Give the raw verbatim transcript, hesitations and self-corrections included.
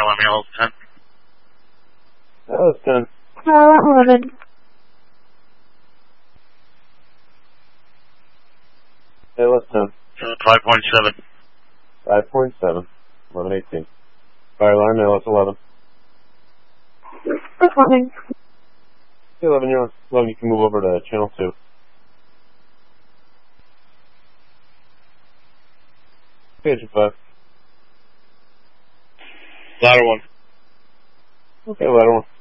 alarm, Yellow ten. Yellow ten. Yellow eleven. Yellow ten. five point seven. five point seven. eleven eighteen. Fire alarm, Yellow eleven. Responding. eleven, you're on. eleven, you can move over to channel two. Page five. Ladder one. Okay, ladder one.